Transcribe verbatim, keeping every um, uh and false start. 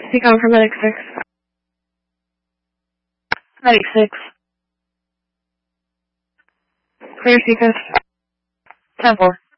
Speak on for Medic six. Medic six. Clear Seacrest. ten four.